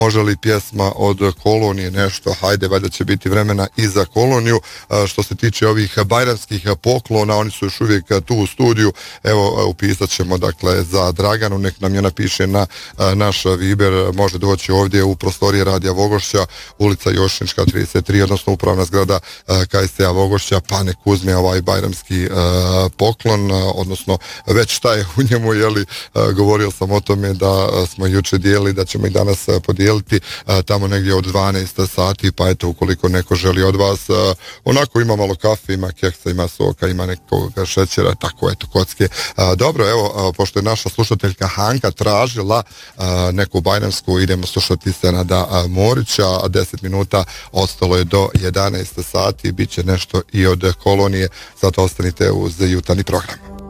može li pjesma od Kolonije nešto, hajde, valjda će biti vremena i za Koloniju. Što se tiče ovih bajramskih poklona, oni su još uvijek tu u studiju, evo upisat ćemo dakle za Draganu, nek nam je napiše na naš Viber, može doći ovdje u prostorije Radija Vogošća, ulica Jošnička 33, odnosno upravna zgrada KSC-a Vogošća, pa nek uzme ovaj bajramski poklon, odnosno već šta je u njemu, jeli, govorio sam o tome da smo juče dijelili, da ćemo i danas podijeliti tamo negdje od 12 sati, pa eto, ukoliko neko želi od vas, onako ima malo kafe, ima keksa, ima soka, ima nekog šećera, tako eto, kocke. Dobro, evo, pošto je naša slušateljka Hanka tražila neku bajramsku, idemo slušati Senada Morića, 10 minuta ostalo je do 11 sati, bit će nešto i od Kolonije, zato ostanite uz jutarnji program.